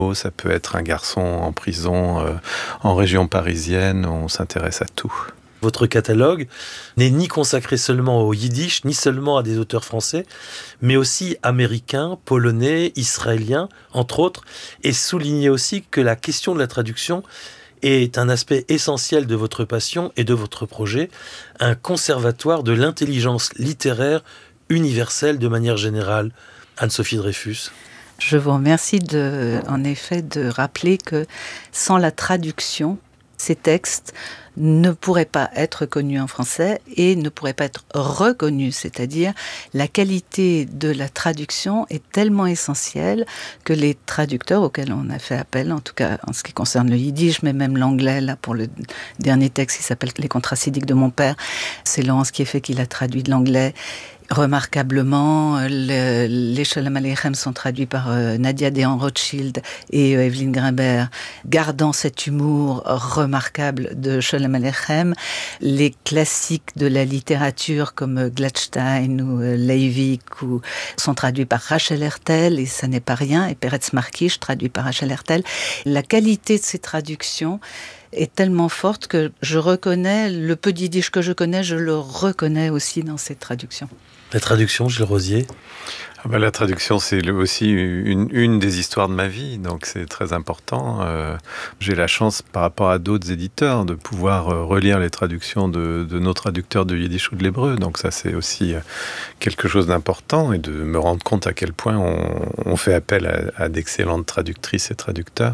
Ça peut être un garçon en prison en région parisienne. On s'intéresse à tout. Votre catalogue n'est ni consacré seulement au yiddish, ni seulement à des auteurs français, mais aussi américains, polonais, israéliens, entre autres, et soulignez aussi que la question de la traduction est un aspect essentiel de votre passion et de votre projet, un conservatoire de l'intelligence littéraire universelle de manière générale. Anne-Sophie Dreyfus. Je vous remercie en effet de rappeler que sans la traduction, ces textes ne pourraient pas être connus en français et ne pourraient pas être reconnus. C'est-à-dire, la qualité de la traduction est tellement essentielle que les traducteurs auxquels on a fait appel, en tout cas en ce qui concerne le yiddish, mais même l'anglais, là pour le dernier texte qui s'appelle « Les contracidiques de mon père », c'est Laurence Kieffé qui l'a traduit de l'anglais. Remarquablement, les Sholem Aleichem sont traduits par Nadia Dehan-Rothschild et Evelyne Grimbert, gardant cet humour remarquable de Sholem Aleichem. Les classiques de la littérature comme Gladstein ou Leivik sont traduits par Rachel Hertel, et ça n'est pas rien, et Peretz Markish, traduit par Rachel Hertel. La qualité de ces traductions est tellement forte que je reconnais, le peu d'yiddish que je connais, je le reconnais aussi dans ces traductions. La traduction, Gilles Rosier. La traduction, c'est aussi une des histoires de ma vie, donc c'est très important. J'ai la chance, par rapport à d'autres éditeurs, de pouvoir relire les traductions de nos traducteurs de yiddish ou de l'hébreu, donc ça c'est aussi quelque chose d'important, et de me rendre compte à quel point on fait appel à d'excellentes traductrices et traducteurs,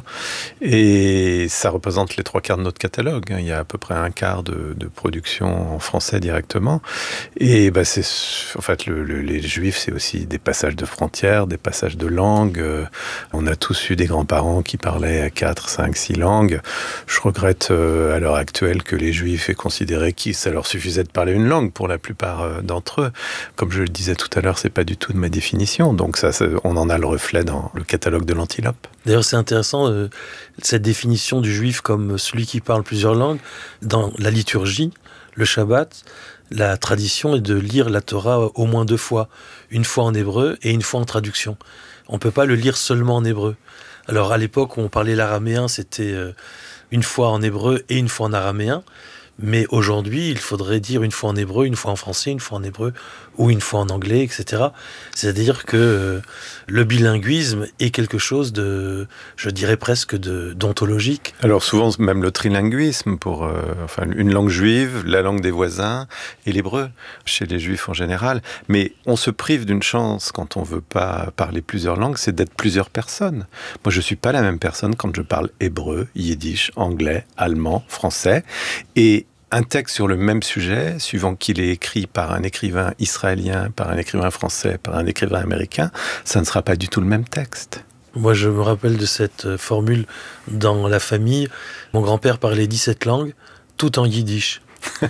et ça représente les 3/4 de notre catalogue. Il y a à peu près 1/4 de production en français directement, et c'est en fait les juifs, c'est aussi des passages de frontières, des passages de langue. On a tous eu des grands-parents qui parlaient 4, 5, 6 langues. Je regrette à l'heure actuelle que les juifs aient considéré que ça leur suffisait de parler une langue pour la plupart d'entre eux. Comme je le disais tout à l'heure, c'est pas du tout de ma définition. Donc ça, on en a le reflet dans le catalogue de l'Antilope. D'ailleurs, c'est intéressant, cette définition du juif comme celui qui parle plusieurs langues. Dans la liturgie, le Shabbat, la tradition est de lire la Torah au moins 2 fois. Une fois en hébreu et une fois en traduction. On ne peut pas le lire seulement en hébreu. Alors à l'époque où on parlait l'araméen, c'était une fois en hébreu et une fois en araméen. Mais aujourd'hui, il faudrait dire une fois en hébreu, une fois en français, une fois en hébreu ou une fois en anglais, etc. C'est-à-dire que le bilinguisme est quelque chose de, je dirais presque d'ontologique. Alors souvent, même le trilinguisme pour une langue juive, la langue des voisins et l'hébreu, chez les juifs en général. Mais on se prive d'une chance quand on ne veut pas parler plusieurs langues, c'est d'être plusieurs personnes. Moi, je ne suis pas la même personne quand je parle hébreu, yiddish, anglais, allemand, français. Et un texte sur le même sujet, suivant qu'il est écrit par un écrivain israélien, par un écrivain français, par un écrivain américain, ça ne sera pas du tout le même texte. Moi, je me rappelle de cette formule dans la famille. Mon grand-père parlait 17 langues, tout en yiddish.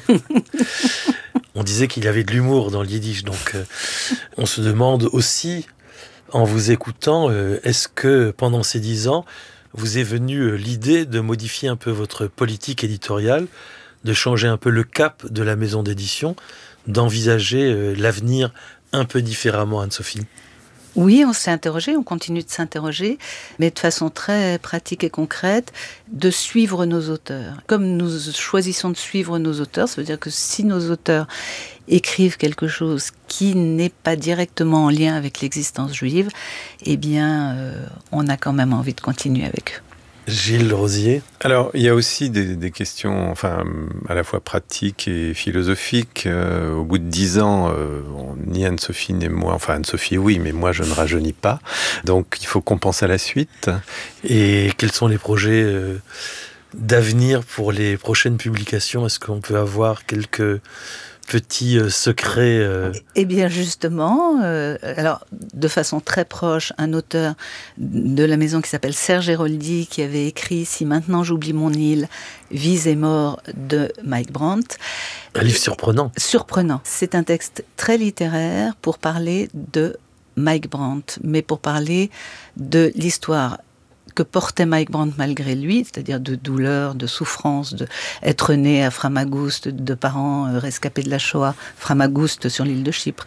On disait qu'il y avait de l'humour dans le yiddish. Donc, on se demande aussi, en vous écoutant, est-ce que pendant ces 10 ans, vous est venue l'idée de modifier un peu votre politique éditoriale, de changer un peu le cap de la maison d'édition, d'envisager l'avenir un peu différemment, Anne-Sophie? Oui, on s'est interrogé, on continue de s'interroger, mais de façon très pratique et concrète, de suivre nos auteurs. Comme nous choisissons de suivre nos auteurs, ça veut dire que si nos auteurs écrivent quelque chose qui n'est pas directement en lien avec l'existence juive, eh bien, on a quand même envie de continuer avec eux. Gilles Rosier. Alors, il y a aussi des questions, à la fois pratiques et philosophiques. Au bout de 10 ans, ni Anne-Sophie ni moi, Anne-Sophie oui, mais moi je ne rajeunis pas. Donc, il faut qu'on pense à la suite. Et quels sont les projets d'avenir pour les prochaines publications? Est-ce qu'on peut avoir quelques petits secrets Eh bien justement, alors de façon très proche, un auteur de la maison qui s'appelle Serge Héroldi, qui avait écrit « Si maintenant j'oublie mon île, Vie et mort » de Mike Brandt. Un livre surprenant. Surprenant. C'est un texte très littéraire pour parler de Mike Brandt, mais pour parler de l'histoire que portait Mike Brandt malgré lui, c'est-à-dire de douleur, de souffrance, d'être né à Famagoust, de parents rescapés de la Shoah, Famagoust sur l'île de Chypre,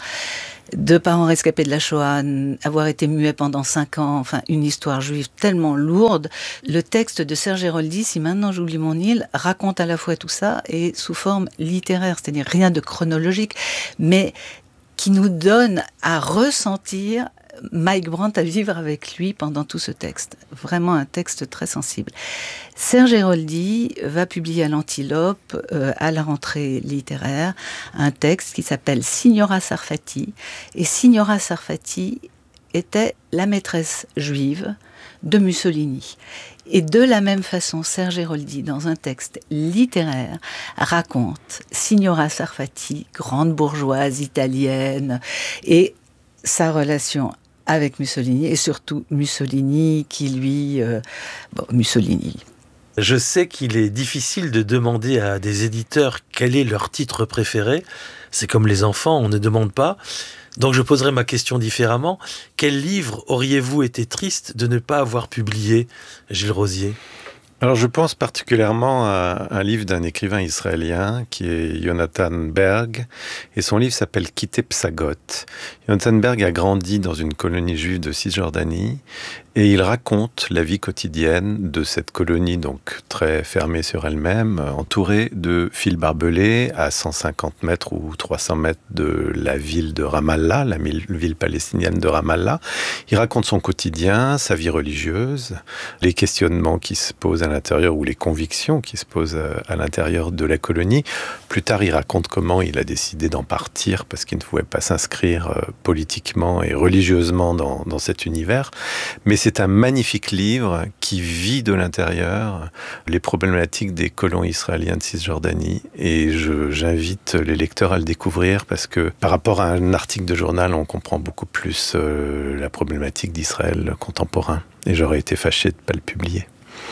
de parents rescapés de la Shoah, avoir été muet pendant 5 ans, enfin une histoire juive tellement lourde. Le texte de Serge Héroldi, Si maintenant j'oublie mon île, raconte à la fois tout ça et sous forme littéraire, c'est-à-dire rien de chronologique, mais qui nous donne à ressentir Mike Brandt, à vivre avec lui pendant tout ce texte. Vraiment un texte très sensible. Serge Héroldi va publier à l'Antilope, à la rentrée littéraire, un texte qui s'appelle Signora Sarfati. Et Signora Sarfati était la maîtresse juive de Mussolini. Et de la même façon, Serge Héroldi, dans un texte littéraire, raconte Signora Sarfati, grande bourgeoise italienne, et sa relation avec Mussolini, et surtout Mussolini qui lui... Mussolini. Je sais qu'il est difficile de demander à des éditeurs quel est leur titre préféré. C'est comme les enfants, on ne demande pas. Donc je poserai ma question différemment. Quel livre auriez-vous été triste de ne pas avoir publié, Gilles Rosier ? Alors je pense particulièrement à un livre d'un écrivain israélien qui est Jonathan Berg, et son livre s'appelle Quitter Psagot. Jonathan Berg a grandi dans une colonie juive de Cisjordanie, et il raconte la vie quotidienne de cette colonie, donc très fermée sur elle-même, entourée de fils barbelés à 150 mètres ou 300 mètres de la ville de Ramallah, la ville palestinienne de Ramallah. Il raconte son quotidien, sa vie religieuse, les questionnements qui se posent à l'intérieur ou les convictions qui se posent à l'intérieur de la colonie. Plus tard, il raconte comment il a décidé d'en partir parce qu'il ne pouvait pas s'inscrire politiquement et religieusement dans cet univers. Mais c'est un magnifique livre qui vit de l'intérieur les problématiques des colons israéliens de Cisjordanie, et j'invite les lecteurs à le découvrir parce que par rapport à un article de journal, on comprend beaucoup plus la problématique d'Israël contemporain, et j'aurais été fâché de ne pas le publier.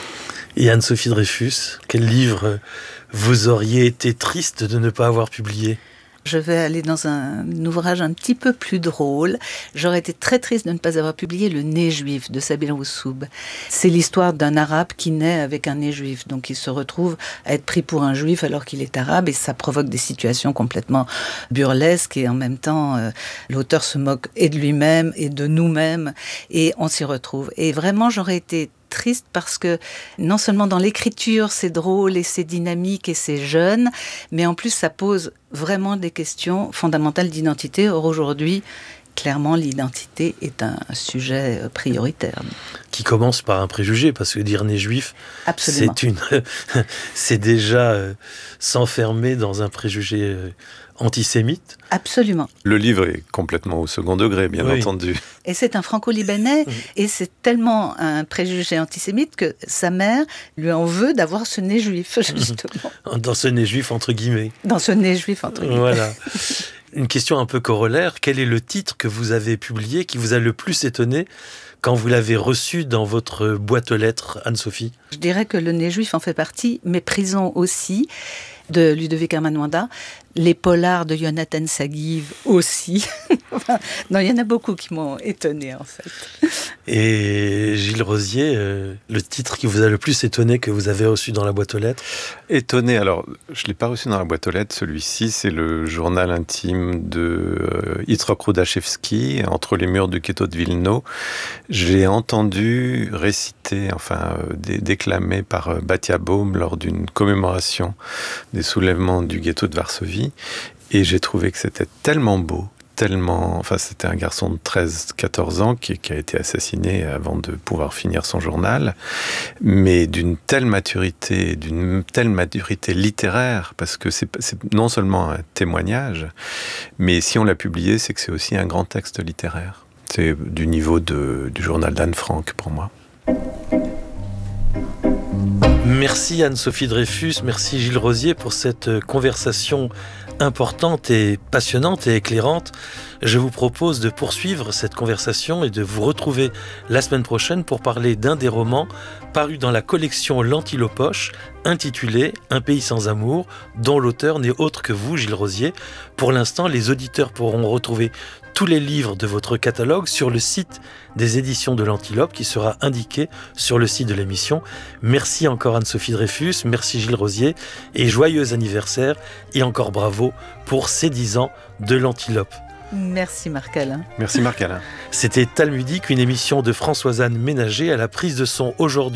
Et Anne-Sophie Dreyfus, quel livre vous auriez été triste de ne pas avoir publié ? Je vais aller dans un ouvrage un petit peu plus drôle. J'aurais été très triste de ne pas avoir publié Le nez juif de Sabine Roussoub. C'est l'histoire d'un arabe qui naît avec un nez juif. Donc il se retrouve à être pris pour un juif alors qu'il est arabe, et ça provoque des situations complètement burlesques, et en même temps l'auteur se moque et de lui-même et de nous-mêmes, et on s'y retrouve. Et vraiment j'aurais été triste parce que non seulement dans l'écriture c'est drôle et c'est dynamique et c'est jeune, mais en plus ça pose vraiment des questions fondamentales d'identité. Or aujourd'hui, clairement, l'identité est un sujet prioritaire. Qui commence par un préjugé, parce que dire né juif, absolument, c'est déjà s'enfermer dans un préjugé antisémite. Absolument. Le livre est complètement au second degré, bien entendu. Et c'est un franco-libanais, et c'est tellement un préjugé antisémite que sa mère lui en veut d'avoir ce nez juif, justement. Dans ce nez juif, entre guillemets. Dans ce nez juif, entre guillemets. Voilà. Une question un peu corollaire, quel est le titre que vous avez publié qui vous a le plus étonné quand vous l'avez reçu dans votre boîte aux lettres, Anne-Sophie ? Je dirais que Le nez juif en fait partie, mais Prison aussi, de Ludovic Herman Wanda, les polars de Jonathan Sagiv aussi. Non, il y en a beaucoup qui m'ont étonné en fait. Et Gilles Rosier, le titre qui vous a le plus étonné que vous avez reçu dans la boîte aux lettres ? Étonné, alors je ne l'ai pas reçu dans la boîte aux lettres, celui-ci c'est le journal intime de Yitzhak Rudachevski, Entre les murs du ghetto de Vilno. J'ai entendu réciter, déclamé par Batia Baum lors d'une commémoration des soulèvements du ghetto de Varsovie, et j'ai trouvé que c'était tellement beau, c'était un garçon de 13-14 ans qui a été assassiné avant de pouvoir finir son journal, mais d'une telle maturité littéraire, parce que c'est non seulement un témoignage, mais si on l'a publié, c'est que c'est aussi un grand texte littéraire. C'est du niveau du journal d'Anne Frank pour moi. Merci Anne-Sophie Dreyfus, merci Gilles Rosier pour cette conversation importante et passionnante et éclairante. Je vous propose de poursuivre cette conversation et de vous retrouver la semaine prochaine pour parler d'un des romans parus dans la collection L'Antilopoche, intitulé Un pays sans amour, dont l'auteur n'est autre que vous, Gilles Rosier. Pour l'instant, les auditeurs pourront retrouver tous les livres de votre catalogue sur le site des éditions de l'Antilope qui sera indiqué sur le site de l'émission. Merci encore Anne-Sophie Dreyfus, merci Gilles Rosier et joyeux anniversaire et encore bravo pour ces 10 ans de l'Antilope. Merci Marc-Alain. Merci Marc-Alain. C'était Talmudique, une émission de Françoise-Anne Ménager à la prise de son aujourd'hui.